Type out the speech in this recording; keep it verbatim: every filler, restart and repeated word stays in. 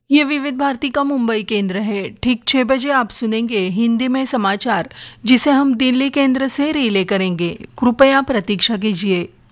ये विविध भारती का मुंबई केंद्र है। ठीक छह बजे आप सुनेंगे हिंदी में समाचार, जिसे हम दिल्ली केंद्र से रिले करेंगे। कृपया प्रतीक्षा कीजिए।